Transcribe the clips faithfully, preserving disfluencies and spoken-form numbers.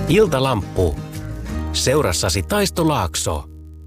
Iltalamppu. Seurassasi Taisto Laakso.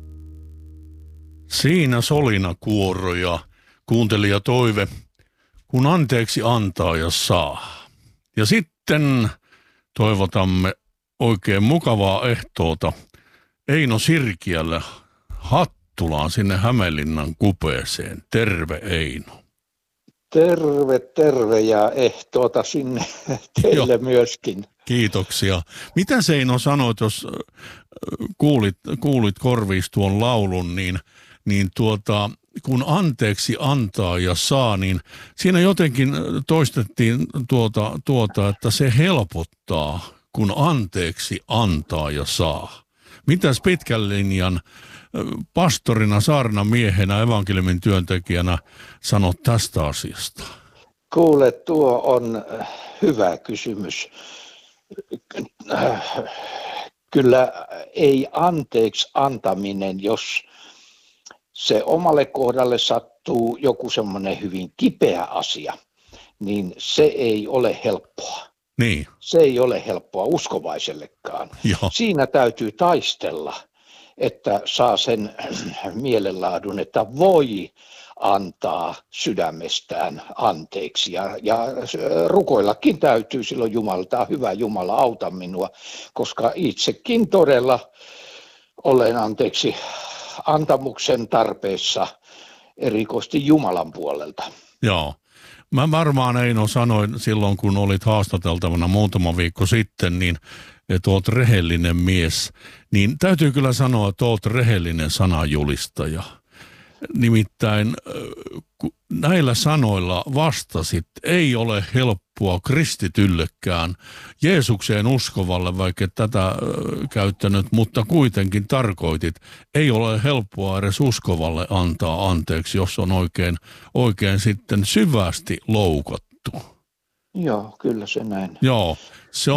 Siinä solina kuoro ja kuuntelija toive, kun anteeksi antaa ja saa. Ja sitten toivotamme oikein mukavaa ehtoota Eino Sirkiälle Hattulaan sinne Hämeenlinnan kupeeseen. Terve Eino. Terve, terve ja ehtoota sinne teille myöskin. Kiitoksia. Mitä Eino sanoit, jos kuulit, kuulit korviis tuon laulun, niin, niin tuota, kun anteeksi antaa ja saa, niin siinä jotenkin toistettiin tuota, tuota, että se helpottaa, kun anteeksi antaa ja saa. Mitäs pitkän linjan pastorina, saarnamiehenä, evankeliumin työntekijänä sanot tästä asiasta? Kuule, tuo on hyvä kysymys. Kyllä ei anteeksi antaminen, jos se omalle kohdalle sattuu joku semmoinen hyvin kipeä asia, niin se ei ole helppoa. Niin. Se ei ole helppoa uskovaisellekaan. Joo. Siinä täytyy taistella, että saa sen mielenlaadun, että voi antaa sydämestään anteeksi. Ja, ja rukoillakin täytyy silloin Jumalalta, hyvä Jumala, auta minua, koska itsekin todella olen anteeksi antamuksen tarpeessa erikoisesti Jumalan puolelta. Joo. Mä varmaan Eino sanoin silloin, kun olit haastateltavana muutama viikko sitten, niin että oot rehellinen mies. Niin täytyy kyllä sanoa, että oot rehellinen sananjulistaja. Nimittäin näillä sanoilla vastasit, ei ole helppoa kristityllekään, Jeesukseen uskovalle, vaikka et tätä käyttänyt, mutta kuitenkin tarkoitit, ei ole helppoa edes uskovalle antaa anteeksi, jos on oikein, oikein sitten syvästi loukattu. Joo, kyllä se näin. Joo, se